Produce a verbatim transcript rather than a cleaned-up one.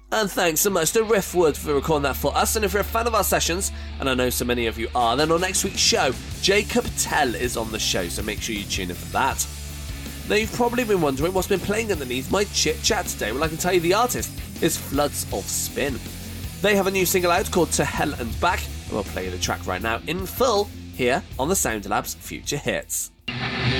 And thanks so much to Riffwood for recording that for us. And if you're a fan of our sessions, and I know so many of you are, then on next week's show, Jacob Tell is on the show, so make sure you tune in for that. Now, you've probably been wondering what's been playing underneath my chit-chat today. Well, I can tell you the artist is Floods of Spin. They have a new single out called To Hell and Back, and we'll play the track right now in full here on the Sound Labs Future Hits.